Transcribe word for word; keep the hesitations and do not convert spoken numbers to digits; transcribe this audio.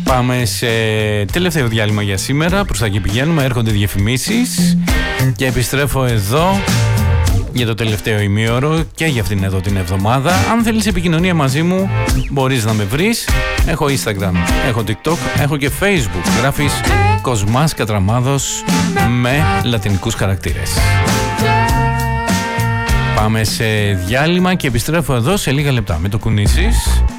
Πάμε σε τελευταίο διάλειμμα για σήμερα. Προς τα εκεί πηγαίνουμε, έρχονται διαφημίσεις και επιστρέφω εδώ για το τελευταίο ημίωρο και για αυτήν εδώ την εβδομάδα. Αν θέλεις επικοινωνία μαζί μου, μπορείς να με βρεις. Έχω Instagram, έχω TikTok, έχω και Facebook. Γράφεις Κοσμάς Κατραμάδος με λατινικούς χαρακτήρες. Πάμε σε διάλειμμα και επιστρέφω εδώ σε λίγα λεπτά. Μην το κουνήσεις.